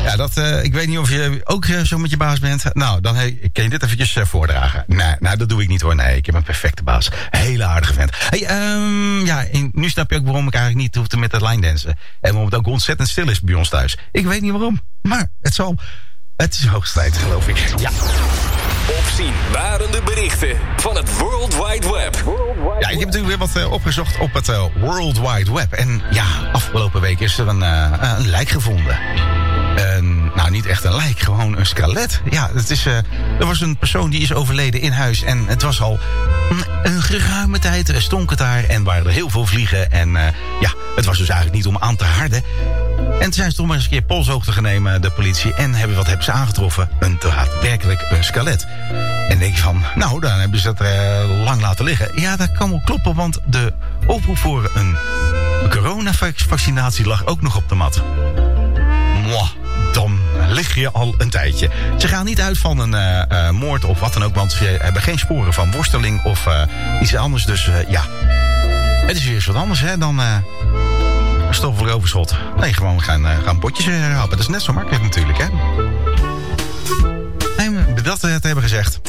Ik weet niet of je ook zo met je baas bent. Nou, dan kan je dit eventjes voordragen. Nee, dat doe ik niet hoor. Nee, ik heb een perfecte baas. Hele aardige vent. Nu snap je ook waarom ik eigenlijk niet hoefde met het line dansen. En waarom het ook ontzettend stil is bij ons thuis. Ik weet niet waarom, maar het is hoogste tijd, geloof ik. Ja. Opzienbarende berichten van het World Wide Web. Ja, ik heb natuurlijk weer wat opgezocht op het World Wide Web. En ja, afgelopen week is er een lijk gevonden. Niet echt een lijk, gewoon een skelet. Ja, er was een persoon die is overleden in huis. En het was al een geruime tijd, stonk het daar. En waren er heel veel vliegen. En het was dus eigenlijk niet om aan te harden. En toen zijn ze toch maar eens een keer polshoogte genomen, de politie. En wat hebben ze aangetroffen? Daadwerkelijk een skelet. En dan denk je van, dan hebben ze dat lang laten liggen. Ja, dat kan wel kloppen, want de oproep voor een coronavaccinatie lag ook nog op de mat. Dan lig je al een tijdje. Ze gaan niet uit van een moord of wat dan ook, want ze hebben geen sporen van worsteling of iets anders. Dus het is weer eens wat anders dan stoffelijk overschot. Nee, gewoon gaan potjes happen. Dat is net zo makkelijk natuurlijk, hè. En dat te hebben gezegd.